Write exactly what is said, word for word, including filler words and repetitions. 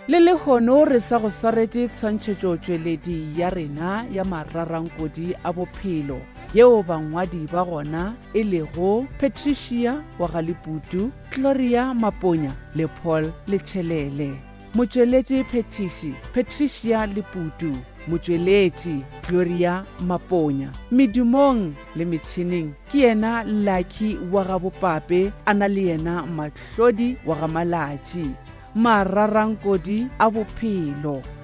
le le hono re sa go swaretse tshwantšhetšotšweledi ya rena ya mararankodi a bophelo yeo bangwadi ba gona e lego Patricia Wagaliputu, Gloria Maponya le Paul Letšhelele. Motšweletši phetiši Patricia Leputu, motšweletši Gloria Maponya. Medumong le metšhineng ke yena Lucky wa gabopape a na le yena Mahlodi wa gamalatši. Mararankodi a bophelo.